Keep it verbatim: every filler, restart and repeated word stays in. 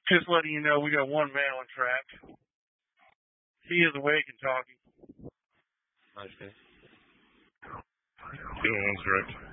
Just letting you know, we got one Malin trapped. He is awake and talking. Nice, man. The other one's direct.